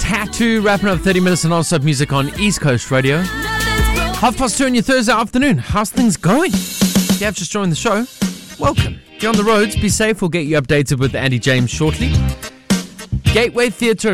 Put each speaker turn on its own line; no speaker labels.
Tattoo, wrapping up 30 minutes of non-stop music on East Coast Radio. 2:30 on your Thursday afternoon. How's things going? If you have just joined the show, welcome. If you're on the roads, be safe. We'll get you updated with Andy James shortly. Gateway Theatre